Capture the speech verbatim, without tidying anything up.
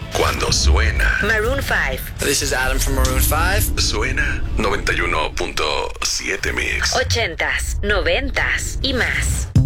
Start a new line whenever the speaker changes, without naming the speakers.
Cuando suena.
Maroon five.
This is Adam from Maroon five.
Suena noventa y uno punto siete Mix.
Ochentas, noventas y más.